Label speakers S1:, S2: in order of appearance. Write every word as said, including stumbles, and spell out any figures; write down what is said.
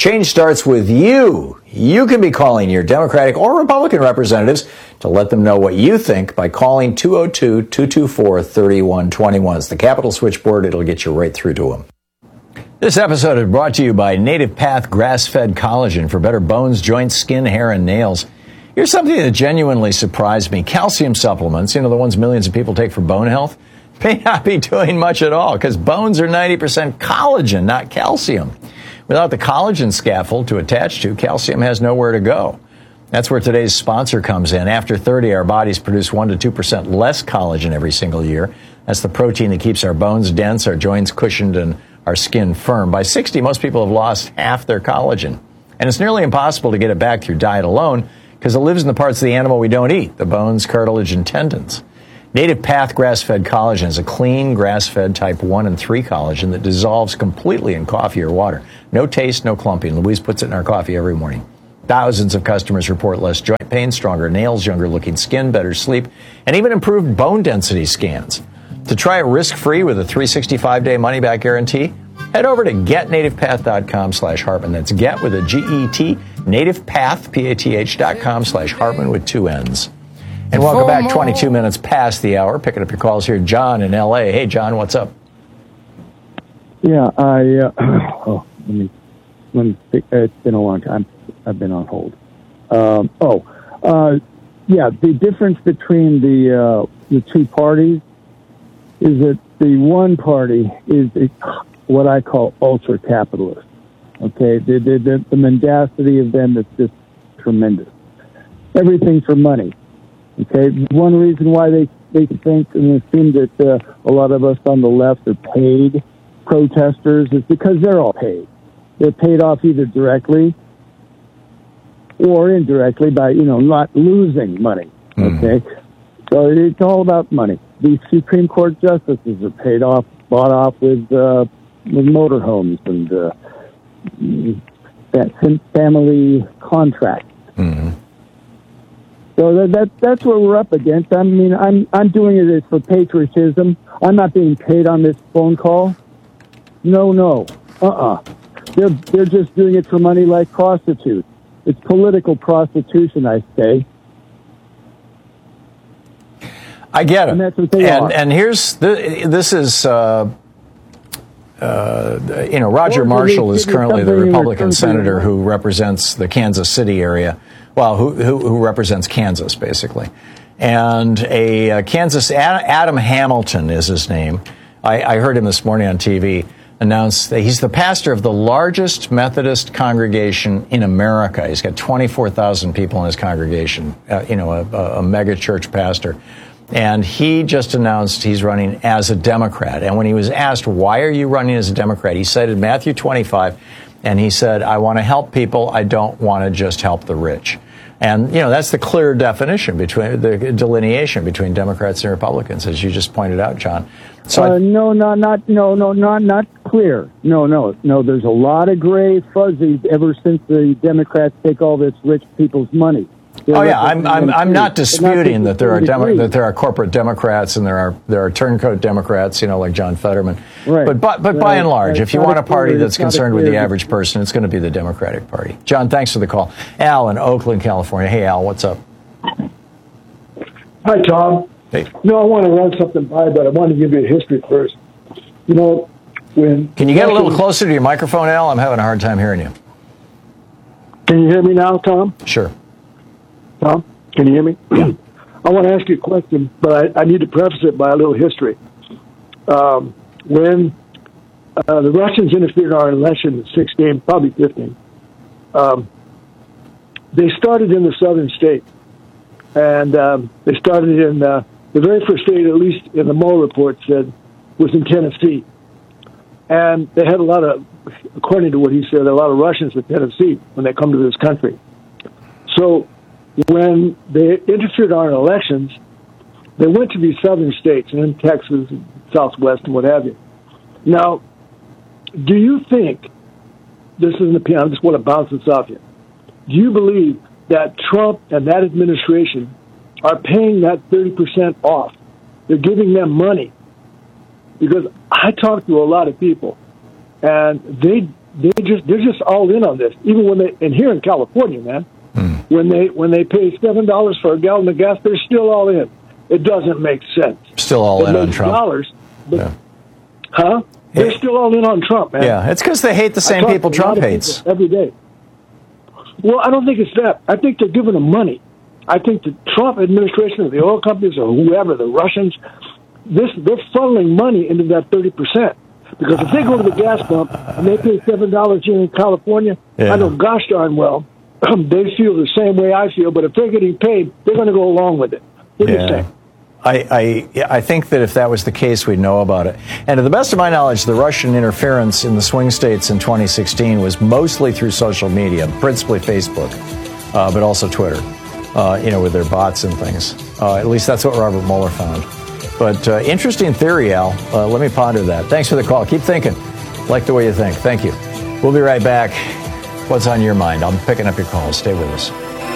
S1: Change starts with you. You can be calling your Democratic or Republican representatives to let them know what you think by calling two oh two, two two four, three one two one. It's the Capitol switchboard. It'll get you right through to them. This episode is brought to you by Native Path Grass-Fed Collagen for better bones, joints, skin, hair, and nails. Here's something that genuinely surprised me. Calcium supplements, you know, the ones millions of people take for bone health, may not be doing much at all because bones are ninety percent collagen, not calcium. Without the collagen scaffold to attach to, calcium has nowhere to go. That's where today's sponsor comes in. After thirty, our bodies produce one to two percent less collagen every single year. That's the protein that keeps our bones dense, our joints cushioned, and our skin firm. By sixty, most people have lost half their collagen. And it's nearly impossible to get it back through diet alone because it lives in the parts of the animal we don't eat, the bones, cartilage, and tendons. Native Path Grass-Fed Collagen is a clean, grass-fed type one and three collagen that dissolves completely in coffee or water. No taste, no clumping. Louise puts it in our coffee every morning. Thousands of customers report less joint pain, stronger nails, younger-looking skin, better sleep, and even improved bone density scans. To try it risk-free with a three hundred sixty-five day money-back guarantee, head over to getnativepath.com slash Hartman. That's get with a G E T, nativepath, P A T H dot com slash Hartman with two N's. And welcome back, twenty-two minutes past the hour. Picking up your calls here, John in L A. Hey, John, what's up?
S2: Yeah, I, uh, oh, let me, let me think. It's been a long time. I've been on hold. Um, oh, uh, yeah, the difference between the, uh, the two parties is that the one party is a, what I call ultra-capitalist. Okay, the, the, the, the mendacity of them is just tremendous. Everything for money. Okay, one reason why they, they think and assume that uh, a lot of us on the left are paid protesters is because they're all paid. They're paid off either directly or indirectly by, you know, not losing money. Okay, mm. So it's all about money. The Supreme Court justices are paid off, bought off with uh, with motorhomes and uh, that family contracts. Mm-hmm. So that, that that's what we're up against. I mean, I'm I'm doing it for patriotism. I'm not being paid on this phone call. No, no, uh-uh. They're they're just doing it for money like prostitutes. It's political prostitution, I say.
S1: I get it.
S2: And that's what they
S1: and,
S2: are.
S1: And here's the, this is. Uh, Uh, you know, Roger Marshall is currently the Republican senator who represents the Kansas City area. Well, who who, who represents Kansas, basically. And a uh, Kansas, Adam Hamilton is his name. I, I heard him this morning on T V announce that he's the pastor of the largest Methodist congregation in America. He's got twenty-four thousand people in his congregation, uh, you know, a, a mega church pastor. And he just announced he's running as a Democrat. And when he was asked, why are you running as a Democrat, he cited Matthew twenty-five, and he said, I want to help people. I don't want to just help the rich. And, you know, that's the clear definition between the delineation between Democrats and Republicans, as you just pointed out, John. So
S2: uh,
S1: I,
S2: no, no, not, no, no, not, not clear. No, no, no. There's a lot of gray fuzzy ever since the Democrats take all this rich people's money. They're
S1: oh yeah, I'm I'm I'm not disputing that there are Demo- that there are corporate Democrats and there are there are turncoat Democrats, you know, like John Fetterman. Right. But but but right. by and large,
S2: right.
S1: if you want a party that's concerned with the average person, it's going to be the Democratic Party. John, thanks for the call. Al in Oakland, California. Hey, Al, what's up?
S3: Hi, Tom.
S1: Hey.
S3: No, I want to run something by, but I want to give you a history first. You know, when
S1: can you get a little closer to your microphone, Al? I'm having a hard time hearing you.
S3: Can you hear me now, Tom?
S1: Sure.
S3: Tom, can you hear me?
S1: Yeah.
S3: I want to ask you a question, but I, I need to preface it by a little history. Um, when uh, the Russians interfered in our election in sixteen, probably fifteen, um, they started in the southern states. And um, they started in uh, the very first state, at least in the Mueller report, said was in Tennessee. And they had a lot of, according to what he said, a lot of Russians in Tennessee when they come to this country. So when they interfered in our elections, they went to these southern states, and in Texas, Southwest, and what have you. Now, do you think, this is an opinion, I just want to bounce this off you, do you believe that Trump and that administration are paying that thirty percent off? They're giving them money. Because I talked to a lot of people, and they they just they're just all in on this. Even when they and here in California, man, mm. when they when they pay seven dollars for a gallon of gas, they're still all in. It doesn't make sense.
S1: Still all
S3: it
S1: in on Trump.
S3: Dollars, but,
S1: yeah.
S3: Huh? They're it, still all in on Trump, man.
S1: Yeah, it's because they hate the same people Trump hates
S3: every day. Well, I don't think it's that. I think they're giving them money. I think the Trump administration or the oil companies or whoever, the Russians, this they're funneling money into that thirty percent. Because if they go to the gas pump and they pay seven dollars here in California, yeah. I know gosh darn well they feel the same way I feel. But if they're getting paid, they're going to go along with it. What do
S1: yeah.
S3: you say?
S1: I, I I think that if that was the case, we'd know about it. And to the best of my knowledge, the Russian interference in the swing states in twenty sixteen was mostly through social media, principally Facebook, uh, but also Twitter, uh, you know, with their bots and things. Uh, at least that's what Robert Mueller found. But uh, interesting theory, Al. Uh, let me ponder that. Thanks for the call. Keep thinking. Like the way you think. Thank you. We'll be right back. What's on your mind? I'm picking up your calls. Stay with us.